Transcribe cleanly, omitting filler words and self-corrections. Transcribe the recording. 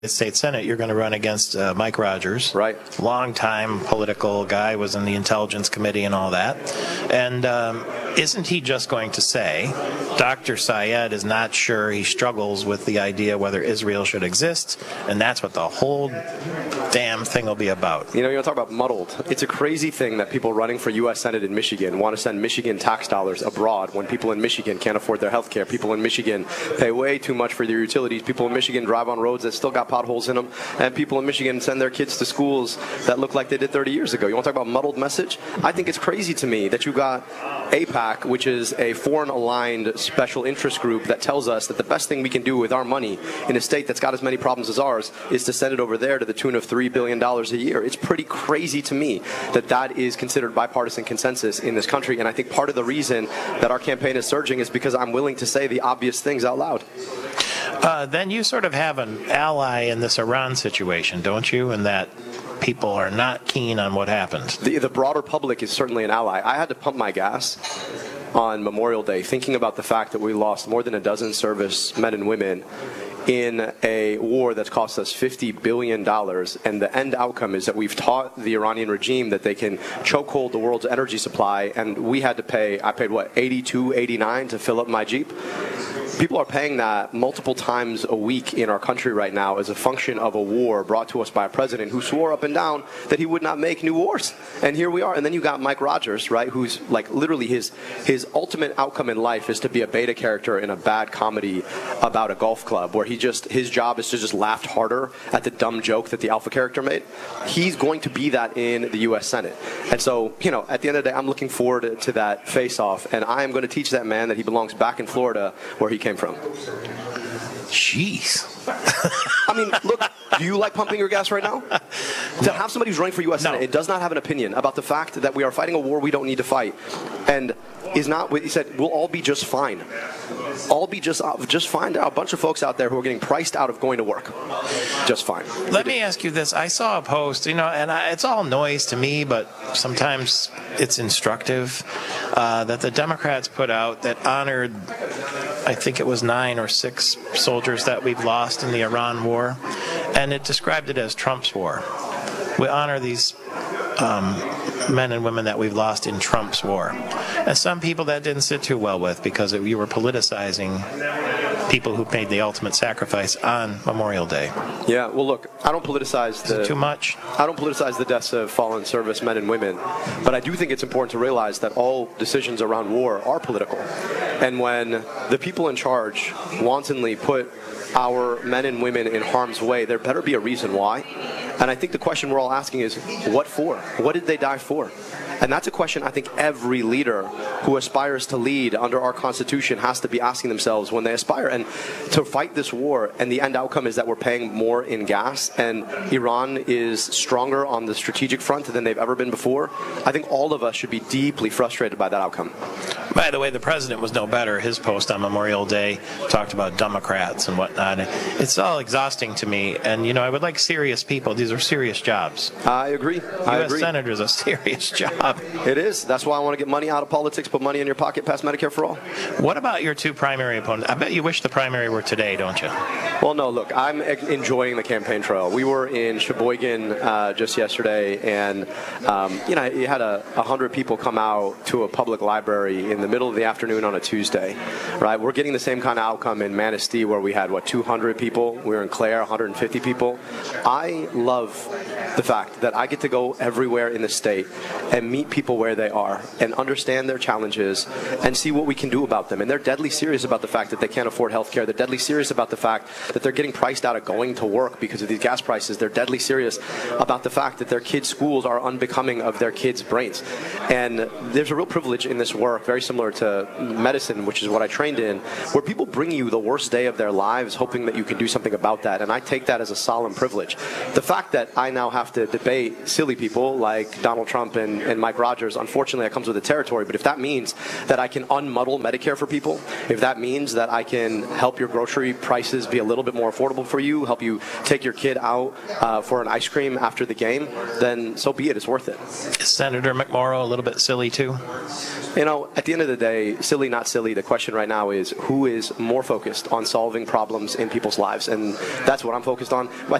States Senate, you're going to run against Mike Rogers. Right. Longtime political guy, was in the Intelligence Committee and all that. And isn't he just going to say, Dr. Syed is not sure, he struggles with the idea whether Israel should exist, and that's what the whole damn thing will be about? You want to talk about muddled. It's a crazy thing that people running for U.S. Senate in Michigan want to send Michigan tax dollars abroad when people in Michigan can't afford their health care. People in Michigan pay way too much for their utilities. People in Michigan drive on roads that still got potholes in them. And people in Michigan send their kids to schools that look like they did 30 years ago. You want to talk about muddled message? I think it's crazy to me that you got AIPAC, which is a foreign-aligned special interest group that tells us that the best thing we can do with our money in a state that's got as many problems as ours is to send it over there to the tune of $3 billion a year. It's pretty crazy to me that that is considered bipartisan consensus in this country. And I think part of the reason that our campaign is surging is because I'm willing to say the obvious things out loud. Then you sort of have an ally in this Iran situation, don't you? And that people are not keen on what happened. The broader public is certainly an ally. I had to pump my gas on Memorial Day thinking about the fact that we lost more than a dozen servicemen and women in a war that's cost us $50 billion, and the end outcome is that we've taught the Iranian regime that they can chokehold the world's energy supply, and we had to pay, I paid what, $82, $89 to fill up my Jeep? People are paying that multiple times a week in our country right now as a function of a war brought to us by a president who swore up and down that he would not make new wars. And here we are. And then you got Mike Rogers, right, who's like literally his ultimate outcome in life is to be a beta character in a bad comedy about a golf club where his job is to just laugh harder at the dumb joke that the alpha character made. He's going to be that in the U.S. Senate. And so, at the end of the day, I'm looking forward to that face-off. And I am going to teach that man that he belongs back in Florida where he came from. Jeez. I mean, look, do you like pumping your gas right now? To have somebody who's running for U.S. Senate, it does not have an opinion about the fact that we are fighting a war we don't need to fight. And is not, he said, we'll all be just fine. All be just fine. There are a bunch of folks out there who are getting priced out of going to work. Just fine. Let me ask you this. I saw a post, and it's all noise to me, but sometimes it's instructive, that the Democrats put out that honored, I think it was 9 or 6 soldiers that we've lost in the Iran war, and it described it as Trump's war. We honor these men and women that we've lost in Trump's war. And some people that didn't sit too well with because you were politicizing people who made the ultimate sacrifice on Memorial Day. Yeah, well, look, I don't politicize Is it too much? I don't politicize the deaths of fallen servicemen and women, but I do think it's important to realize that all decisions around war are political. And when the people in charge wantonly put our men and women in harm's way, there better be a reason why. And I think the question we're all asking is, what for? What did they die for? And that's a question I think every leader who aspires to lead under our Constitution has to be asking themselves when they aspire. And to fight this war, and the end outcome is that we're paying more in gas, and Iran is stronger on the strategic front than they've ever been before, I think all of us should be deeply frustrated by that outcome. By the way, the president was no better. His post on Memorial Day talked about Democrats and whatnot. It's all exhausting to me. And, I would like serious people. These are serious jobs. I agree. U.S. Senator is a serious job. It is. That's why I want to get money out of politics, put money in your pocket, pass Medicare for all. What about your 2 primary opponents? I bet you wish the primary were today, don't you? Well, no, look, I'm enjoying the campaign trail. We were in Sheboygan just yesterday, and, you had 100 people come out to a public library in the middle of the afternoon on a Tuesday, right? We're getting the same kind of outcome in Manistee where we had, 200 people. We were in Clare, 150 people. I love the fact that I get to go everywhere in the state and meet people where they are and understand their challenges and see what we can do about them. And they're deadly serious about the fact that they can't afford health care. They're deadly serious about the fact that they're getting priced out of going to work because of these gas prices. They're deadly serious about the fact that their kids' schools are unbecoming of their kids' brains. And there's a real privilege in this work, very similar to medicine, which is what I trained in, where people bring you the worst day of their lives hoping that you can do something about that. And I take that as a solemn privilege. The fact that I now have to debate silly people like Donald Trump and Mike Mike Rogers, unfortunately that comes with the territory. But if that means that I can unmuddle Medicare for people, if that means that I can help your grocery prices be a little bit more affordable for you, help you take your kid out for an ice cream after the game, then so be it. It's worth it. Is Senator McMorrow a little bit silly too? You know, at the end of the day, silly, not silly, the question right now is who is more focused on solving problems in people's lives. And that's what I'm focused on.